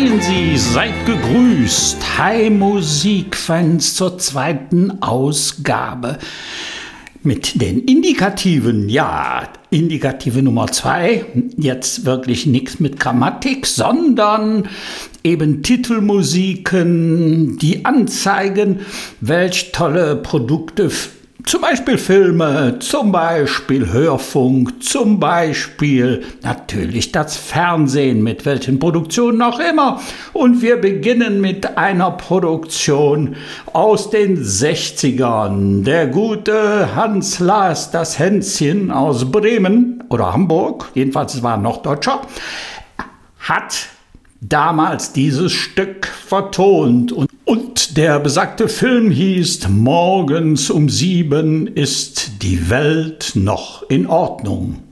Seien Sie, seid gegrüßt. Hi Musikfans zur zweiten Ausgabe. Mit den Indikativen, ja, Indikative Nummer 2, jetzt wirklich nichts mit Grammatik, sondern eben Titelmusiken, die anzeigen, welch tolle Produkte, zum Beispiel Filme, zum Beispiel Hörfunk, zum Beispiel natürlich das Fernsehen, mit welchen Produktionen auch immer. Und wir beginnen mit einer Produktion aus den 60ern. Der gute Hans Lars, das Hänschen aus Bremen oder Hamburg, jedenfalls es war ein Norddeutscher, hat damals dieses Stück vertont und der besagte Film hieß Morgens um 7 ist die Welt noch in Ordnung.